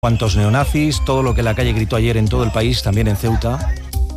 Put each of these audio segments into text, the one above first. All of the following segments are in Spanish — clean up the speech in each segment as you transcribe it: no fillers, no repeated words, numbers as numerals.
Cuantos neonazis, todo lo que la calle gritó ayer en todo el país, también en Ceuta.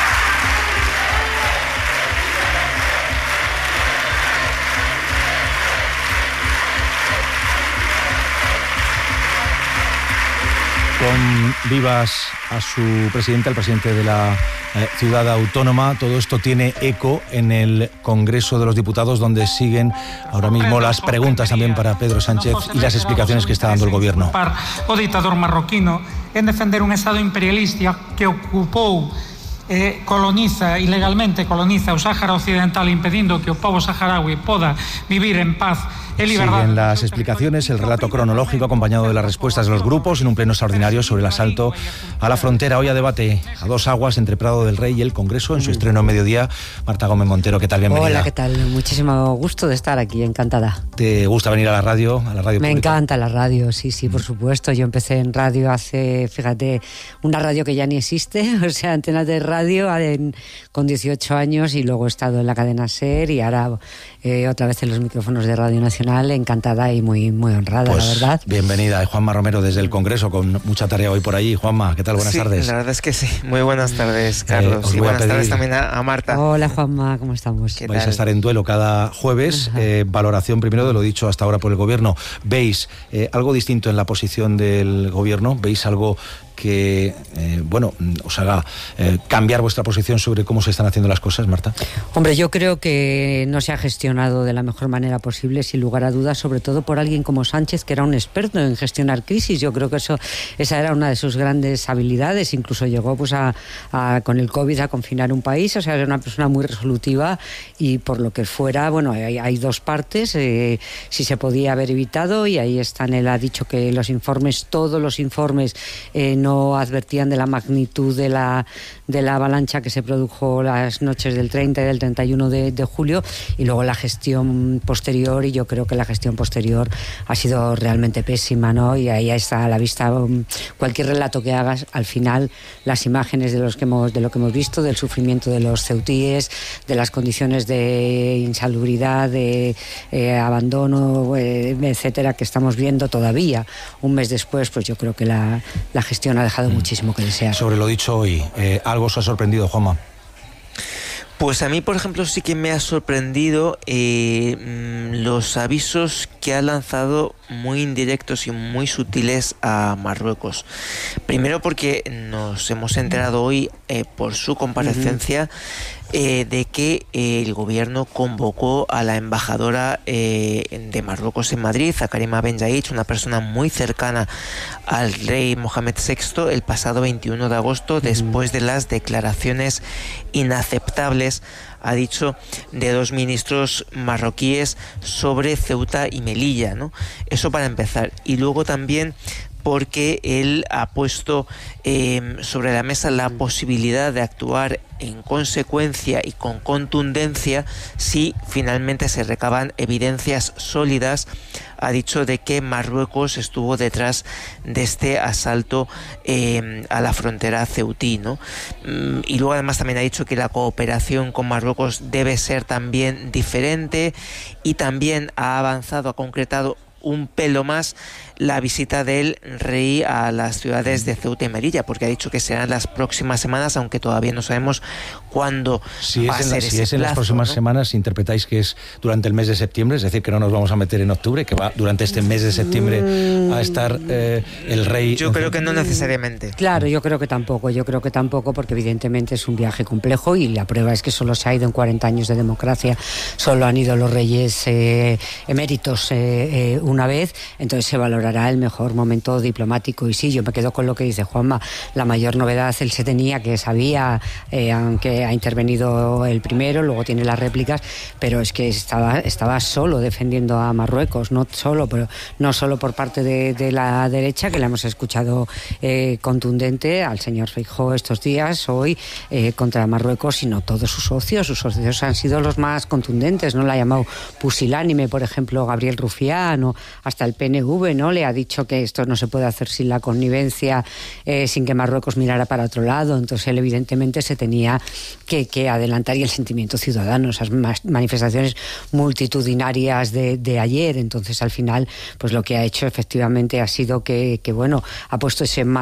Con vivas a su presidente, al presidente de la ciudad autónoma. Todo esto tiene eco en el Congreso de los Diputados, donde siguen ahora mismo las preguntas también para Pedro Sánchez y las explicaciones que está dando el gobierno. O ditador marroquino en defender un Estado imperialista que ocupou ilegalmente coloniza o Sáhara Occidental, impedindo que o povo saharaui poda vivir en paz e liberdade. Siguen las explicaciones, el relato cronológico acompañado de las respuestas de los grupos en un pleno extraordinario sobre el asalto a la frontera. Hoy a debate a dos aguas entre Prado del Rey y el Congreso en su estreno en mediodía. Marta Gómez Montero, ¿qué tal? Bienvenida. Hola, ¿qué tal? Muchísimo gusto de estar aquí, encantada. ¿Te gusta venir a la radio? Me pública? Encanta la radio, sí, por supuesto. Yo empecé en radio hace, fíjate, una radio que ya ni existe, o sea, Antenas de Radio con 18 años, y luego he estado en la cadena SER y ahora otra vez en los micrófonos de Radio Nacional. Encantada y muy honrada, pues, la verdad. Bienvenida. Juanma Romero desde el Congreso, con mucha tarea hoy por allí. Juanma, ¿qué tal? Buenas tardes. La verdad es que sí. Muy buenas tardes, Carlos. Y buenas tardes también a Marta. Hola, Juanma, ¿cómo estamos? Vais a estar en duelo cada jueves. Valoración primero de lo dicho hasta ahora por el Gobierno. ¿Veis algo distinto en la posición del Gobierno? ¿Veis algo que os haga cambiar vuestra posición sobre cómo se están haciendo las cosas, Marta? Hombre, yo creo que no se ha gestionado de la mejor manera posible, sin lugar a dudas, sobre todo por alguien como Sánchez, que era un experto en gestionar crisis. Yo creo que esa era una de sus grandes habilidades. Incluso llegó con el COVID a confinar un país. O sea, era una persona muy resolutiva, y por lo que fuera, hay dos partes. Si se podía haber evitado, y ahí están. Él ha dicho que todos los informes no advertían de la magnitud de la avalancha que se produjo las noches del 30 y del 31 de julio, y luego la gestión posterior. Y yo creo que la gestión posterior ha sido realmente pésima, ¿no? Y ahí está a la vista cualquier relato que hagas. Al final, las imágenes de lo que hemos visto, del sufrimiento de los ceutíes, de las condiciones de insalubridad, de abandono, etcétera, que estamos viendo todavía un mes después, pues yo creo que la gestión ha dejado muchísimo que desear. Sobre lo dicho hoy, ¿algo os ha sorprendido, Juanma? Pues a mí, por ejemplo, sí que me ha sorprendido los avisos que ha lanzado, muy indirectos y muy sutiles, a Marruecos. Primero porque nos hemos enterado hoy por su comparecencia de que el gobierno convocó a la embajadora de Marruecos en Madrid, a Karima Ben Jaich, una persona muy cercana al rey Mohamed VI, el pasado 21 de agosto, después de las declaraciones inaceptables, ha dicho, de dos ministros marroquíes sobre Ceuta y Melilla, ¿no? Eso para empezar. Y luego también porque él ha puesto sobre la mesa la posibilidad de actuar en consecuencia y con contundencia si finalmente se recaban evidencias sólidas. Ha dicho de que Marruecos estuvo detrás de este asalto a la frontera ceutí, ¿no? Y luego además también ha dicho que la cooperación con Marruecos debe ser también diferente, y también ha concretado un pelo más la visita del rey a las ciudades de Ceuta y Melilla, porque ha dicho que serán las próximas semanas, aunque todavía no sabemos cuándo va a ser ese plazo. Si es en las próximas semanas, interpretáis que es durante el mes de septiembre, es decir, que no nos vamos a meter en octubre, que va durante este mes de septiembre a estar el rey. Yo creo que no necesariamente. Claro, yo creo que tampoco, porque evidentemente es un viaje complejo, y la prueba es que solo se ha ido en 40 años de democracia, solo han ido los reyes eméritos una vez, entonces se valorará el mejor momento diplomático. Y sí, yo me quedo con lo que dice Juanma. La mayor novedad él se tenía, que sabía, aunque ha intervenido el primero, luego tiene las réplicas, pero es que estaba solo defendiendo a Marruecos, no solo por parte de la derecha, que la hemos escuchado contundente al señor Feijóo estos días, hoy, contra Marruecos, sino todos sus socios. Sus socios han sido los más contundentes, ¿no? La ha llamado pusilánime, por ejemplo, Gabriel Rufián, o hasta el PNV, ¿no? Le ha dicho que esto no se puede hacer sin la connivencia, sin que Marruecos mirara para otro lado. Entonces él evidentemente se tenía que adelantar, y el sentimiento ciudadano, esas manifestaciones multitudinarias de ayer. Entonces al final, pues lo que ha hecho efectivamente ha sido que ha puesto ese